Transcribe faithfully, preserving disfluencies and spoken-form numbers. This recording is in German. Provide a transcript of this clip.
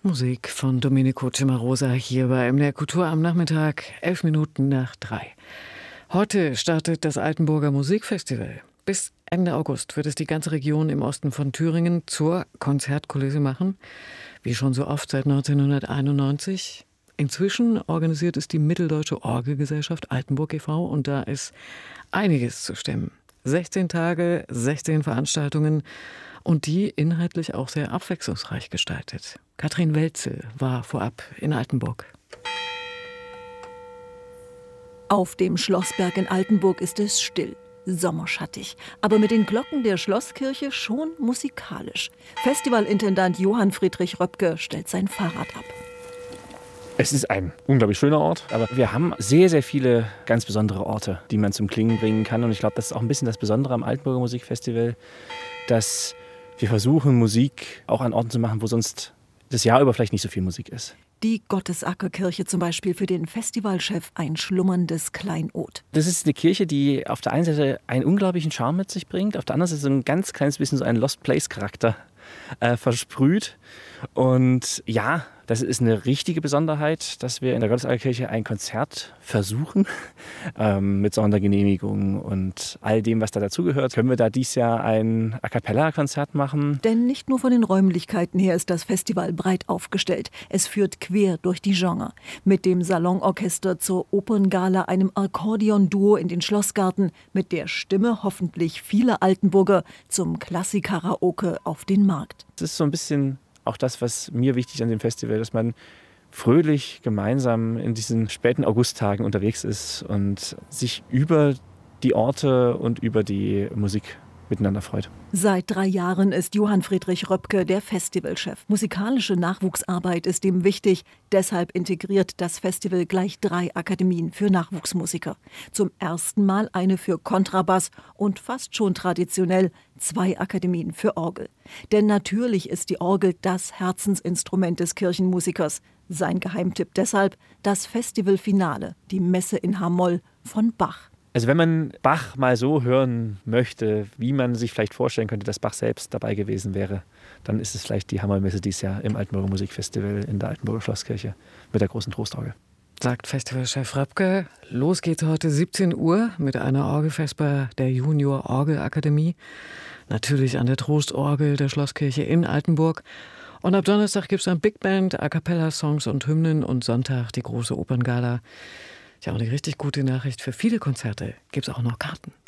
Musik von Domenico Cimarosa hier bei M D R Kultur am Nachmittag, elf Minuten nach drei. Heute startet das Altenburger Musikfestival. Bis Ende August wird es die ganze Region im Osten von Thüringen zur Konzertkulisse machen, wie schon so oft seit neunzehnhunderteinundneunzig. Inzwischen organisiert es die Mitteldeutsche Orgelgesellschaft Altenburg e V und da ist einiges zu stemmen. sechzehn Tage, sechzehn Veranstaltungen und die inhaltlich auch sehr abwechslungsreich gestaltet. Katrin Welzel war vorab in Altenburg. Auf dem Schlossberg in Altenburg ist es still, sommerschattig, aber mit den Glocken der Schlosskirche schon musikalisch. Festivalintendant Johann Friedrich Röpke stellt sein Fahrrad ab. Es ist ein unglaublich schöner Ort, aber wir haben sehr, sehr viele ganz besondere Orte, die man zum Klingen bringen kann. Und ich glaube, das ist auch ein bisschen das Besondere am Altenburger Musikfestival, dass wir versuchen, Musik auch an Orten zu machen, wo sonst das Jahr über vielleicht nicht so viel Musik ist. Die Gottesackerkirche zum Beispiel für den Festivalchef ein schlummerndes Kleinod. Das ist eine Kirche, die auf der einen Seite einen unglaublichen Charme mit sich bringt, auf der anderen Seite so ein ganz kleines bisschen so einen Lost Place-Charakter äh, versprüht. Und ja, das ist eine richtige Besonderheit, dass wir in der Gottesackerkirche ein Konzert versuchen. Ähm, mit Sondergenehmigung und all dem, was da dazugehört. Können wir da dieses Jahr ein A-Cappella-Konzert machen? Denn nicht nur von den Räumlichkeiten her ist das Festival breit aufgestellt. Es führt quer durch die Genre. Mit dem Salonorchester zur Operngala, einem Akkordeon-Duo in den Schlossgarten, mit der Stimme hoffentlich vieler Altenburger zum Klassik-Karaoke auf den Markt. Das ist so ein bisschen auch das, was mir wichtig ist an dem Festival, dass man fröhlich gemeinsam in diesen späten Augusttagen unterwegs ist und sich über die Orte und über die Musik miteinander freut. Seit drei Jahren ist Johann Friedrich Röpke der Festivalchef. Musikalische Nachwuchsarbeit ist ihm wichtig. Deshalb integriert das Festival gleich drei Akademien für Nachwuchsmusiker. Zum ersten Mal eine für Kontrabass und fast schon traditionell zwei Akademien für Orgel. Denn natürlich ist die Orgel das Herzensinstrument des Kirchenmusikers. Sein Geheimtipp deshalb das Festivalfinale, die Messe in H-Moll von Bach. Also wenn man Bach mal so hören möchte, wie man sich vielleicht vorstellen könnte, dass Bach selbst dabei gewesen wäre, dann ist es vielleicht die H-Moll-Messe dieses Jahr im Altenburger Musikfestival in der Altenburger Schlosskirche mit der großen Trostorgel. Sagt Festivalchef Röpke. Los geht's heute siebzehn Uhr mit einer Orgelfesper der Junior Orgelakademie. Natürlich an der Trostorgel der Schlosskirche in Altenburg. Und ab Donnerstag gibt es dann Big Band, A-Cappella-Songs und Hymnen und Sonntag die große Operngala. Ja, und die richtig gute Nachricht, für viele Konzerte gibt es auch noch Karten.